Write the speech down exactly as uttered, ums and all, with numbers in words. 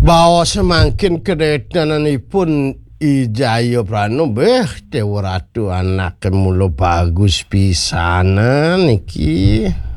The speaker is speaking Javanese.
Bahwa semakin keretananipun Ijaya Prana beh Dewa Ratu anak mulo bagus pisanan iki.